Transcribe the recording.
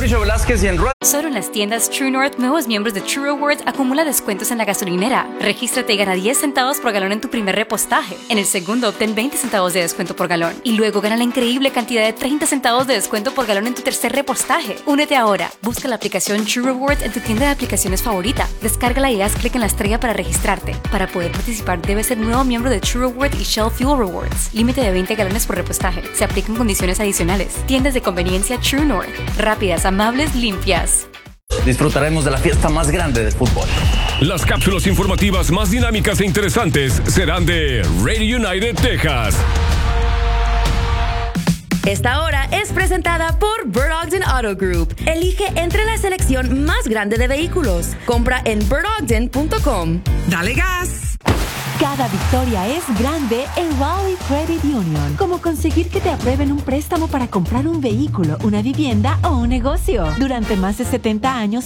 Patricio Velázquez y en Rueda. Solo en las tiendas True North, nuevos miembros de True Rewards acumula descuentos en la gasolinera. Regístrate y gana 10 centavos por galón en tu primer repostaje. En el segundo, obtén 20 centavos de descuento por galón. Y luego gana la increíble cantidad de 30 centavos de descuento por galón en tu tercer repostaje. Únete ahora. Busca la aplicación True Rewards en tu tienda de aplicaciones favorita. Descárgala y haz clic en la estrella para registrarte. Para poder participar, debes ser nuevo miembro de True Rewards y Shell Fuel Rewards. Límite de 20 galones por repostaje. Se aplican condiciones adicionales. Tiendas de conveniencia True North. Rápidas, amables, limpias. Disfrutaremos de la fiesta más grande del fútbol. Las cápsulas informativas más dinámicas e interesantes serán de Radio United Texas. Esta hora es presentada por Bird Ogden Auto Group. Elige entre la selección más grande de vehículos. Compra en birdogden.com. ¡Dale gas! Cada victoria es grande en Raleigh Credit Union, como conseguir que te aprueben un préstamo para comprar un vehículo, una vivienda o un negocio. Durante más de 70 años,